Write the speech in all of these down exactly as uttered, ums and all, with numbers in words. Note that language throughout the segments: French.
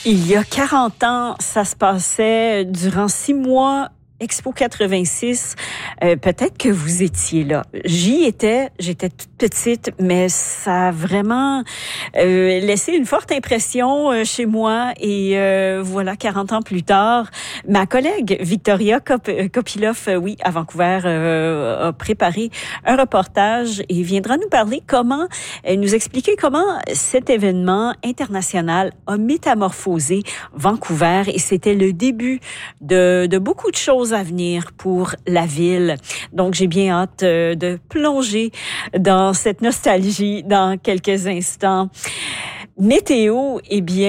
Il y a quarante ans, ça se passait durant six mois. Expo quatre-vingt-six, euh, peut-être que vous étiez là. J'y étais, j'étais toute petite, mais ça a vraiment euh, laissé une forte impression euh, chez moi. Et euh, voilà, quarante ans plus tard, ma collègue Victoria Kop- Kopilov, euh, oui, à Vancouver, euh, a préparé un reportage et viendra nous parler comment, euh, nous expliquer comment cet événement international a métamorphosé Vancouver. Et c'était le début de, de beaucoup de choses à venir pour la ville. Donc, j'ai bien hâte euh, de plonger dans cette nostalgie dans quelques instants. Météo, eh bien,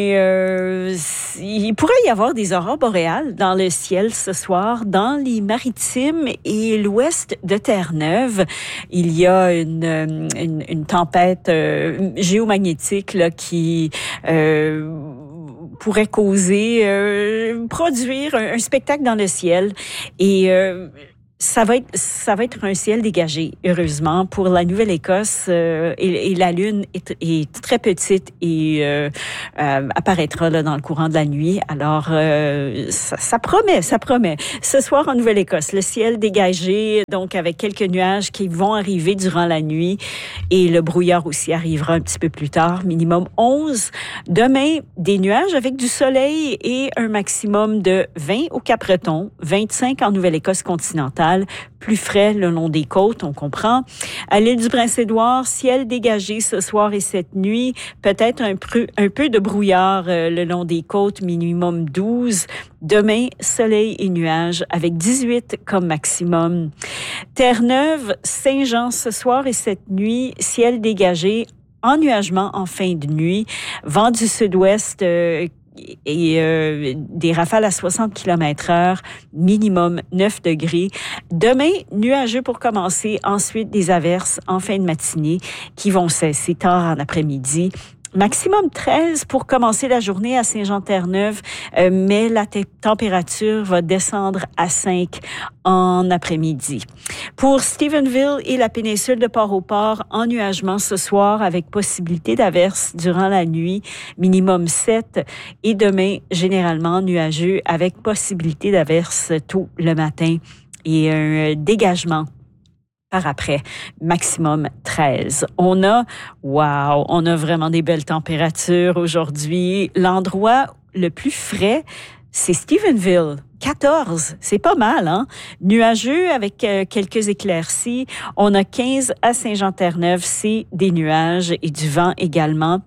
euh, il pourrait y avoir des aurores boréales dans le ciel ce soir, dans les Maritimes et l'ouest de Terre-Neuve. Il y a une, une, une tempête euh, géomagnétique là, qui euh, pourrait causer, euh, produire un, un spectacle dans le ciel. Et euh, ça va être, ça va être un ciel dégagé, heureusement, pour la Nouvelle-Écosse. Euh, et, et la lune est, est très petite et euh, euh, apparaîtra là dans le courant de la nuit. Alors, euh, ça, ça promet, ça promet. Ce soir en Nouvelle-Écosse, le ciel dégagé, donc avec quelques nuages qui vont arriver durant la nuit. Et le brouillard aussi arrivera un petit peu plus tard, minimum onze. Demain, des nuages avec du soleil et un maximum de vingt au Cap-Breton, vingt-cinq en Nouvelle-Écosse continentale. Plus frais le long des côtes, on comprend. À l'île du Prince-Édouard, ciel dégagé ce soir et cette nuit. Peut-être un peu, un peu de brouillard euh, le long des côtes, minimum douze. Demain, soleil et nuages avec dix-huit comme maximum. Terre-Neuve, Saint-Jean ce soir et cette nuit, ciel dégagé, ennuagement en fin de nuit. Vent du sud-ouest euh, et euh, des rafales à soixante kilomètres heure, minimum neuf degrés. Demain, nuageux pour commencer, ensuite des averses en fin de matinée qui vont cesser tard en après-midi. Maximum treize pour commencer la journée à Saint-Jean-Terre-Neuve, euh, mais la te- température va descendre à cinq en après-midi. Pour Stephenville et la péninsule de Port-au-Port, ennuagement ce soir avec possibilité d'averses durant la nuit, minimum sept. Et demain, généralement nuageux avec possibilité d'averses tôt le matin et un dégagement par après, maximum treize. On a, wow, on a vraiment des belles températures aujourd'hui. L'endroit le plus frais, c'est Stephenville. quatorze, c'est pas mal, hein? Nuageux avec euh, quelques éclaircies. On a quinze à Saint-Jean-Terre-Neuve, c'est des nuages et du vent également.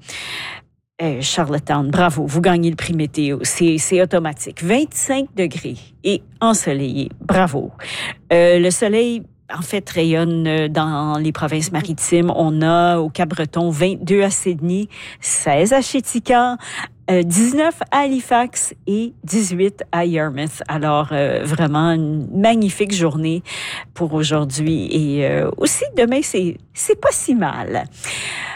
Euh, Charlottetown, bravo, vous gagnez le prix météo, c'est, c'est automatique. vingt-cinq degrés et ensoleillé, bravo. Euh, le soleil en fait, rayonne dans les provinces maritimes. On a au Cap-Breton vingt-deux à Sydney, seize à Chéticamp, euh, dix-neuf à Halifax et dix-huit à Yarmouth. Alors, euh, vraiment une magnifique journée pour aujourd'hui. Et euh, aussi, demain, c'est, c'est pas si mal.